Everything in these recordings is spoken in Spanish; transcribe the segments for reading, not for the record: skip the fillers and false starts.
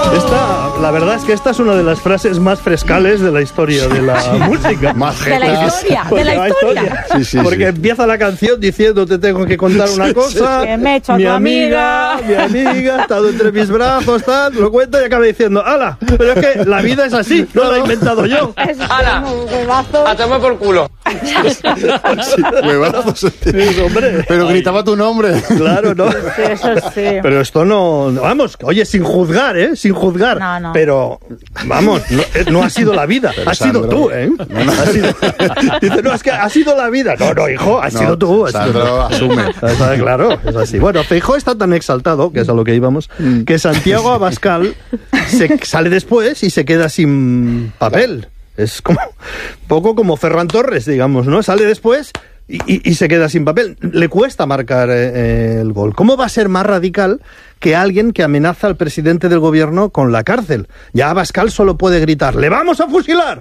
La verdad es que esta es una de las frases más frescales de la historia de la música. Más De la historia. Sí, porque empieza la canción diciendo te tengo que contar una cosa. Que me he hecho a mi tu amiga, ha estado entre mis brazos, tal, lo cuenta y acaba diciendo, ¡hala! Pero es que la vida es así, no la he inventado yo. ¡Hala! ¡A tomar por culo! Huevazos. Sí, hombre. Pero gritaba tu nombre. Claro, ¿no? Sí, eso sí. Pero esto no... Vamos, oye, sin juzgar, ¿eh? Sin juzgar. No. Pero, vamos, no ha sido la vida. Pero, has sido Sandro, tú, ¿eh? Dice, no, es que ha sido la vida. No, hijo, has sido tú. Sandro, asume. Claro, es así. Bueno, Feijóo está tan exaltado, que es a lo que íbamos, que Santiago Abascal sale después y se queda sin papel. Es como poco como Ferran Torres, digamos, ¿no? Sale después y se queda sin papel. Le cuesta marcar el gol. ¿Cómo va a ser más radical que alguien que amenaza al presidente del gobierno con la cárcel? Ya Abascal solo puede gritar, ¡le vamos a fusilar!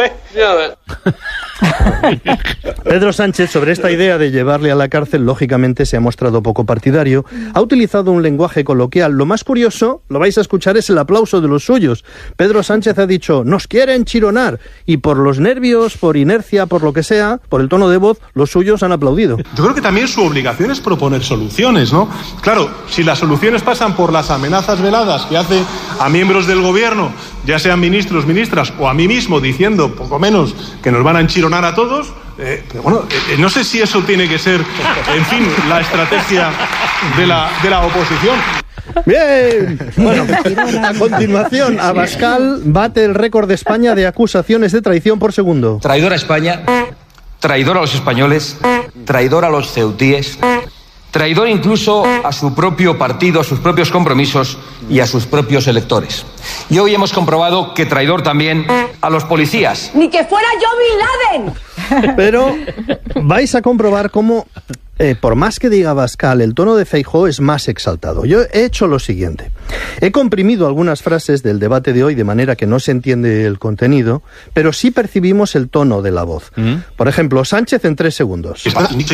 Pedro Sánchez, sobre esta idea de llevarle a la cárcel, lógicamente se ha mostrado poco partidario. Ha utilizado un lenguaje coloquial. Lo más curioso, lo vais a escuchar, es el aplauso de los suyos. Pedro Sánchez ha dicho, nos quieren chironar. Y por los nervios, por inercia, por lo que sea, por el tono de voz, los suyos han aplaudido. Yo creo que también su obligación es proponer soluciones, ¿no? Claro, si las soluciones pasan por las amenazas veladas que hace a miembros del gobierno, ya sean ministros, ministras o a mí mismo, diciendo poco menos que nos van a enchironar a todos, pero bueno, no sé si eso tiene que ser, en fin, la estrategia de la oposición. Bien, bueno, a continuación, Abascal bate el récord de España de acusaciones de traición por segundo. Traidor a España, traidor a los españoles, traidor a los ceutíes, traidor incluso a su propio partido, a sus propios compromisos y a sus propios electores. Y hoy hemos comprobado que traidor también a los policías. ¡Ni que fuera yo Bin Laden! Pero vais a comprobar cómo, por más que diga Abascal, el tono de Feijóo es más exaltado. Yo he hecho lo siguiente. He comprimido algunas frases del debate de hoy de manera que no se entiende el contenido, pero sí percibimos el tono de la voz. Por ejemplo, Sánchez en 3 segundos.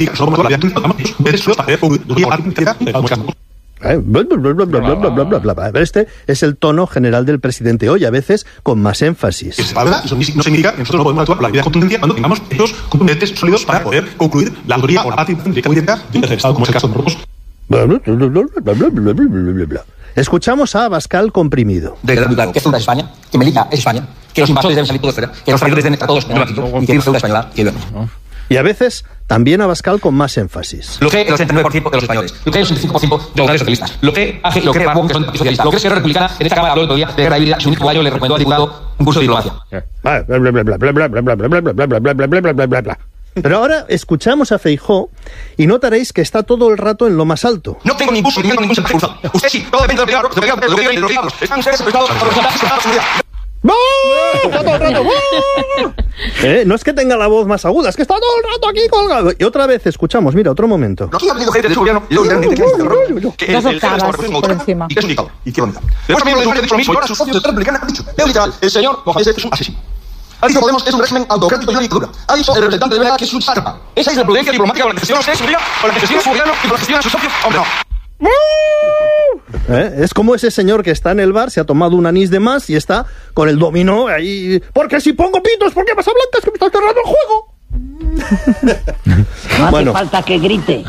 Este es el tono general del presidente hoy, a veces con más énfasis. Eso no significa que nosotros no podemos actuar con la debida contundencia cuando tengamos hechos contundentes, sólidos, para poder concluir la autoría o la parte de un Estado, como es el caso de Marruecos. Escuchamos a Abascal comprimido. De claro, que Ceuta es España, que Melilla es España, que los invasores deben salir todos fuera, que los traidores deben estar todos en el banquillo y que hay una Ceuta española que no. Y a veces también Abascal con más énfasis. Lo que el 89% de los españoles, lo que el 65% de los grandes socialistas, lo que AG, lo que Ramón, que son socialistas, lo que es Esquerra Republicana, en esta Cámara habló el otro día de guerra híbrida, y su único gallo le recomendó al diputado un curso de diplomacia. Pero ahora escuchamos a Feijóo y notaréis que está todo el rato en lo más alto. No tengo ningún sentimiento, ningún sentimiento. Usted sí, todo depende de lo que diablos. Están ustedes preparados para representar su seguridad. Está todo el rato. No es que tenga la voz más aguda, es que está todo el rato aquí colgado. Y otra vez escuchamos, mira, otro momento. Aquí ha venido gente de su gobierno y luego que Dos octavas por encima. Y que es un dictador. Y que es un dictador. Después también lo dicho lo mismo y ahora sus socios de Trump republicana han dicho. Leo literal, el señor Mohamed es un asesino. Ha dicho Podemos es un régimen autocrático y una dictadura. Ha dicho el representante de Vera que es un sátrapa. Esa es la prudencia diplomática con la que gestiona usted su vida, con la que gestiona su gobierno y con la que gestiona sus socios. Hombre, no. Es como ese señor que está en el bar, se ha tomado un anís de más y está con el dominó ahí. Porque si pongo pitos, ¿por qué pasa blancas? Que me está cerrando el juego. No hace falta que grite.